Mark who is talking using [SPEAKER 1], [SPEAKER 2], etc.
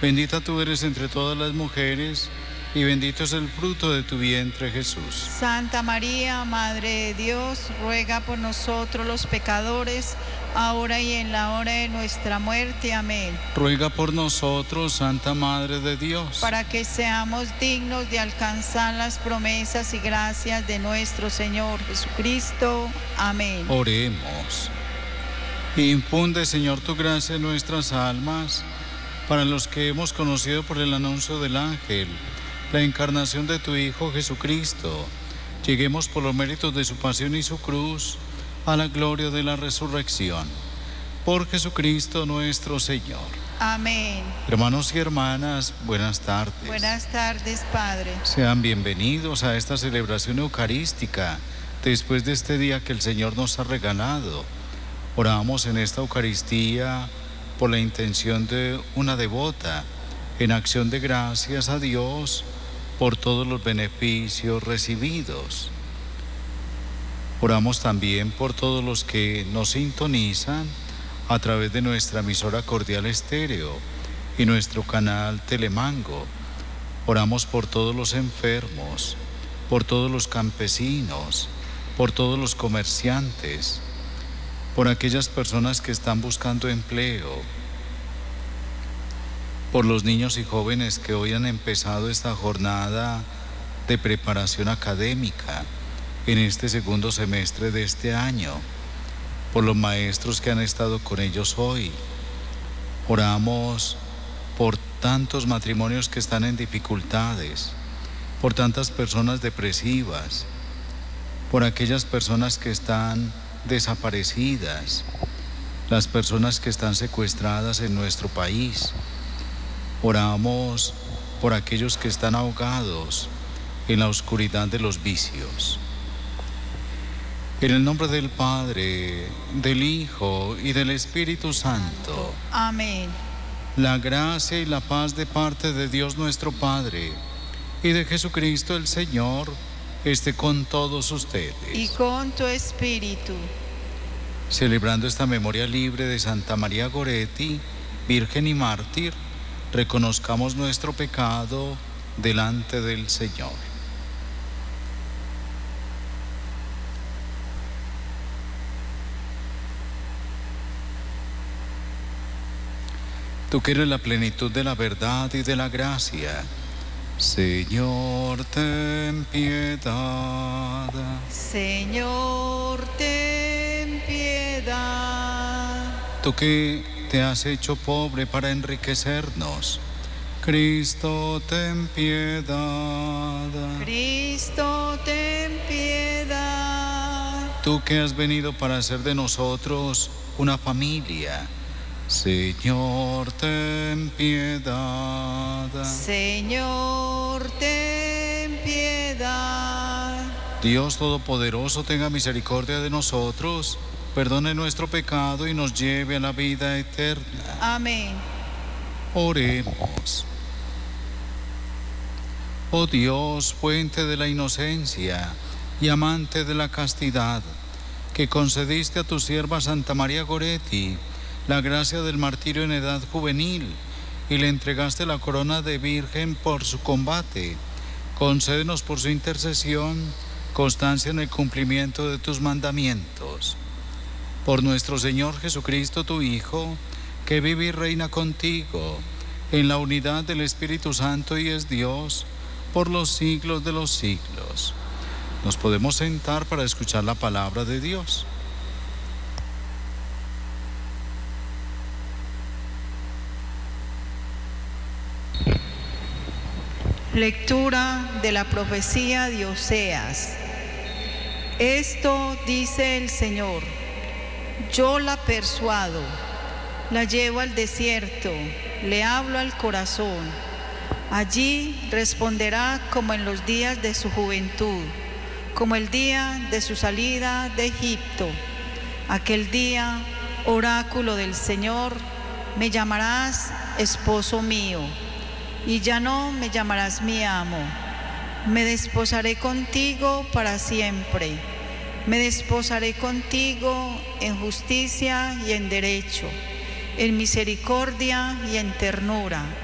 [SPEAKER 1] Bendita tú eres entre todas las mujeres, y bendito es el fruto de tu vientre, Jesús.
[SPEAKER 2] Santa María, Madre de Dios, ruega por nosotros los pecadores, ahora y en la hora de nuestra muerte. Amén.
[SPEAKER 1] Ruega por nosotros, Santa Madre de Dios,
[SPEAKER 2] Para que seamos dignos de alcanzar las promesas y gracias de nuestro Señor Jesucristo. Amén.
[SPEAKER 1] oremos. Infunde, Señor, tu gracia en nuestras almas, para los que hemos conocido por el anuncio del ángel la encarnación de tu Hijo Jesucristo, lleguemos por los méritos de su pasión y su cruz a la gloria de la resurrección. Por Jesucristo nuestro Señor.
[SPEAKER 2] Amén.
[SPEAKER 1] Hermanos y hermanas, buenas tardes.
[SPEAKER 2] Buenas tardes, Padre.
[SPEAKER 1] Sean bienvenidos a esta celebración eucarística después de este día que el Señor nos ha regalado. Oramos en esta Eucaristía por la intención de una devota en acción de gracias a Dios por todos los beneficios recibidos. Oramos también por todos los que nos sintonizan a través de nuestra emisora Cordial Estéreo y nuestro canal Telemango. Oramos por todos los enfermos, por todos los campesinos, por todos los comerciantes, por aquellas personas que están buscando empleo, por los niños y jóvenes que hoy han empezado esta jornada de preparación académica en este segundo semestre de este año, por los maestros que han estado con ellos hoy. Oramos por tantos matrimonios que están en dificultades, por tantas personas depresivas, por aquellas personas que están desaparecidas, las personas que están secuestradas en nuestro país. Oramos por aquellos que están ahogados en la oscuridad de los vicios. En el nombre del Padre, del Hijo y del Espíritu Santo.
[SPEAKER 2] Amén.
[SPEAKER 1] La gracia y la paz de parte de Dios nuestro Padre y de Jesucristo el Señor esté con todos ustedes.
[SPEAKER 2] Y con tu espíritu.
[SPEAKER 1] Celebrando esta memoria libre de Santa María Goretti, Virgen y Mártir, reconozcamos nuestro pecado delante del Señor. Tú que eres la plenitud de la verdad y de la gracia, Señor, ten piedad.
[SPEAKER 2] Señor, ten piedad.
[SPEAKER 1] Tú que te has hecho pobre para enriquecernos, Cristo, ten piedad.
[SPEAKER 2] Cristo, ten piedad.
[SPEAKER 1] Tú que has venido para hacer de nosotros una familia, Señor, ten piedad.
[SPEAKER 2] Señor, ten piedad.
[SPEAKER 1] Dios Todopoderoso, tenga misericordia de nosotros, perdone nuestro pecado y nos lleve a la vida eterna.
[SPEAKER 2] Amén.
[SPEAKER 1] Oremos. Oh Dios, fuente de la inocencia y amante de la castidad, que concediste a tu sierva Santa María Goretti la gracia del martirio en edad juvenil y le entregaste la corona de virgen por su combate, concédenos por su intercesión constancia en el cumplimiento de tus mandamientos. Por nuestro Señor Jesucristo, tu Hijo, que vive y reina contigo en la unidad del Espíritu Santo y es Dios por los siglos de los siglos. Nos podemos sentar para escuchar la palabra de Dios.
[SPEAKER 2] Lectura de la profecía de Oseas. Esto dice el Señor: yo la persuado, la llevo al desierto, le hablo al corazón. Allí responderá como en los días de su juventud, como el día de su salida de Egipto. Aquel día, oráculo del Señor, me llamarás esposo mío, y ya no me llamarás mi amo. Me desposaré contigo para siempre. Me desposaré contigo en justicia y en derecho, en misericordia y en ternura.